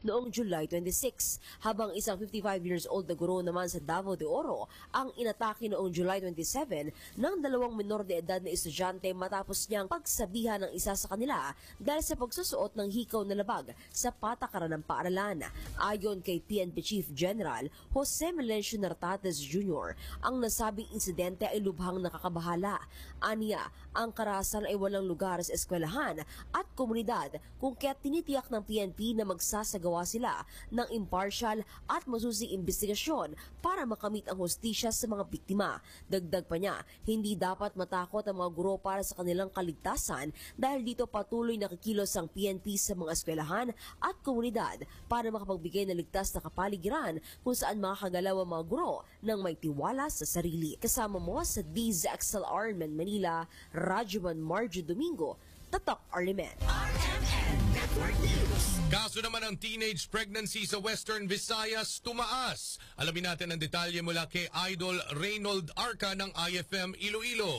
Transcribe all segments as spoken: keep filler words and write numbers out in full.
noong July twenty-six, habang isang fifty-five years old na guro naman sa Davao de Oro ang inatake noong July twenty-seven ng dalawang minor de edad na estudyante matapos niyang pagsabihan ng isa sa kanila dahil sa pagsusuot ng hikaw na labag sa patakaran ng paaralan. Ayon kay P N P Chief General Jose Melencio Nartates Junior, ang nasabing insidente ay lubhang nakakabahala. Aniya, ang karahasan ay walang lugar sa eskwelahan at komunidad kung kaya't tinitiyak ng P N P na magsasagawa sila ng impartial at masusing investigasyon para makamit ang hustisya sa mga biktima. Dagdag pa niya, hindi dapat matakot ang mga guro para sa kanilang kaligtasan dahil dito patuloy nakikilos ang P N P sa mga eskwelahan at komunidad para makapagbigay ng ligtas na kapaligiran kung saan makakagalaw ang mga guro ng may tiwala sa sarili. Kasama mo sa D Z X L R Man Manila, Rajuman Marjo Domingo, Tatak Arlimen. R M N Network News. Kaso naman ang teenage pregnancy sa Western Visayas tumaas. Alamin natin ang detalye mula kay Idol Reynold Arca ng I F M Iloilo.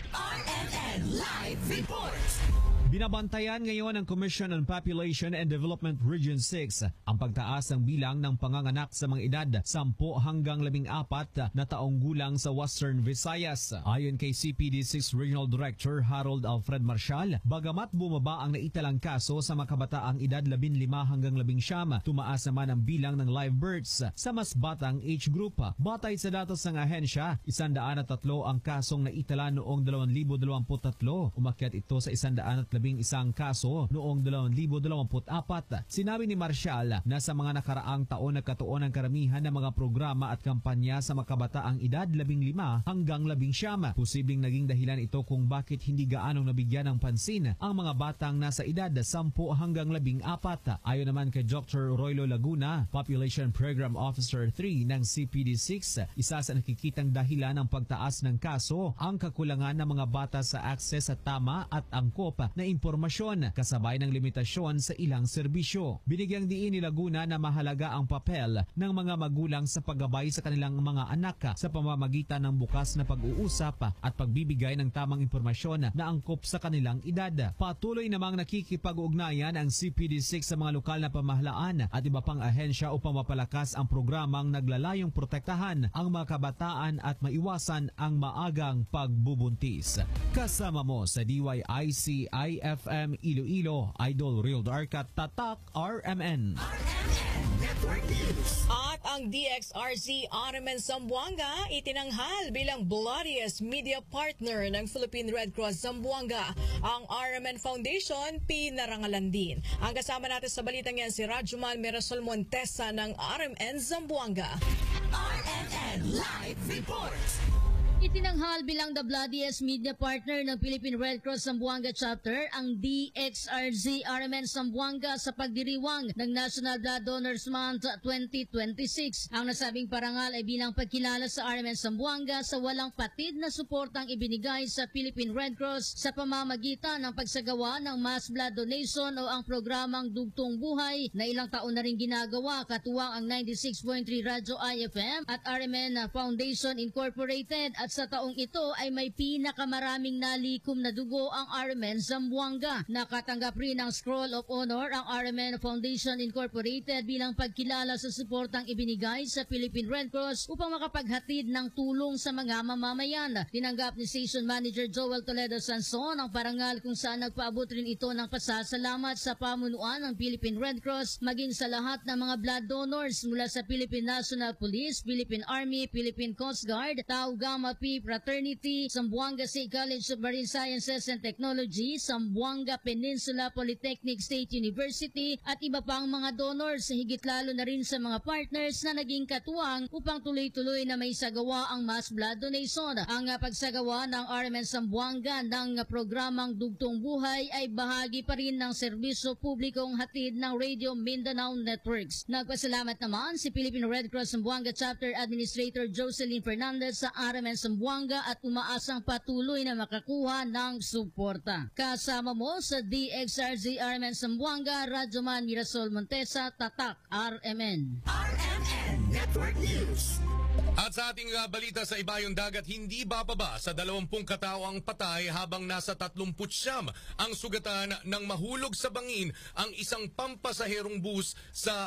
R M N Live Reports. Binabantayan ngayon ng Commission on Population and Development Region six ang pagtaas ng bilang ng panganganak sa mga edad ten hanggang labing apat na taong gulang sa Western Visayas. Ayon kay C P D six Regional Director Harold Alfred Marcial, bagamat bumaba ang naitalang kaso sa mga kabataang edad labinlima hanggang labing siyam, tumaas naman ang bilang ng live births sa mas batang age group. Batay sa datos ng ahensya, isandaan at tatlo ang kasong naitala noong dalawang libo dalawampu't tatlo. Umakyat ito sa isandaan at labing isang kaso noong dalawang libo dalawampu't apat. Sinabi ni Marcial na sa mga nakaraang taon nagkatuon ang karamihan ng mga programa at kampanya sa makabataang edad labing lima hanggang labing siyam. Posibleng naging dahilan ito kung bakit hindi gaanong nabigyan ng pansin ang mga batang nasa edad sampu hanggang labing apat. Ayon naman kay Doctor Roylo Laguna, Population Program Officer three ng C P D six, isa sa nakikitang dahilan ng pagtaas ng kaso ang kakulangan ng mga bata sa akses sa tama at angkop na impormasyon kasabay ng limitasyon sa ilang serbisyo. Binigyang diin ni Laguna na mahalaga ang papel ng mga magulang sa paggabay sa kanilang mga anak sa pamamagitan ng bukas na pag-uusap at pagbibigay ng tamang impormasyon na angkop sa kanilang edad. Patuloy namang nakikipag-ugnayan ang C P D six sa mga lokal na pamahalaan at iba pang ahensya upang mapalakas ang programang naglalayong protektahan ang mga kabataan at maiwasan ang maagang pagbubuntis. Kasama mo sa D Y I C I F M Iloilo, Idol Real Arca, Tatak R M N. R M N Network News. At ang D X R Z Armen Zamboanga itinanghal bilang bloodiest media partner ng Philippine Red Cross Zamboanga. Ang R M N Foundation pinarangalan din. Ang kasama natin sa balitang yan si Rajuman Mirasol Montesa ng R M N Zamboanga. R M N Live Reports. Itinanghal bilang the bloodiest media partner ng Philippine Red Cross Zamboanga Chapter ang D X R Z R M N Zamboanga sa pagdiriwang ng National Blood Donors Month twenty twenty-six. Ang nasabing parangal ay bilang pagkilala sa R M N Zamboanga sa walang patid na suportang ibinigay sa Philippine Red Cross sa pamamagitan ng pagsagawa ng mass blood donation o ang programang Dugtong Buhay na ilang taon na rin ginagawa katuwang ang ninety-six point three Radyo I F M at R M N Foundation Incorporated. At sa taong ito ay may pinakamaraming nalikom na dugo ang R M N Zamboanga. Nakatanggap rin ng Scroll of Honor ang R M N Foundation Incorporated bilang pagkilala sa suportang ibinigay sa Philippine Red Cross upang makapaghatid ng tulong sa mga mamamayan. Tinanggap ni Station Manager Joel Toledo Sanson ang parangal kung saan nagpaabot rin ito ng pasasalamat sa pamunuan ng Philippine Red Cross maging sa lahat ng mga blood donors mula sa Philippine National Police, Philippine Army, Philippine Coast Guard, Tau Gamma Pi Fraternity, Zamboanga State College of Marine Sciences and Technology, Zamboanga Peninsula Polytechnic State University at iba pang mga donors, higit lalo na rin sa mga partners na naging katuwang upang tuloy-tuloy na may sagawa ang mass blood donation. Ang pagsagawa ng R M N Zamboanga ng programang Dugtong Buhay ay bahagi pa rin ng serbisyo publikong hatid ng Radio Mindanao Networks. Nagpasalamat naman si Philippine Red Cross Zamboanga Chapter Administrator Jocelyn Fernandez sa R M N Zamboanga at umaasang patuloy na makakuha ng suporta. Kasama mo sa D X R Z R M N Zamboanga, Rajuman Mirasol Montesa, Tatak R M N. R M N Network News. At sa ating uh, balita sa ibayong dagat, hindi bababa sa dalawampung katao ang patay habang nasa tatlumput siyam ang sugatan ng mahulog sa bangin ang isang pampasaherong bus sa